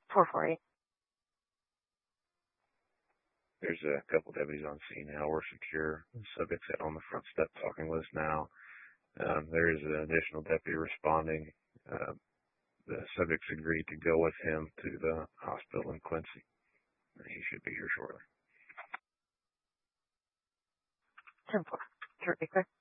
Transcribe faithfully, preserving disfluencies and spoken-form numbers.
four forty. There's a couple deputies on scene now. We're secure. The subject's on the front step talking list now. Um, there is an additional deputy responding. Uh, the subject's agreed to go with him to the hospital in Quincy. He should be here shortly. ten four. Terrific.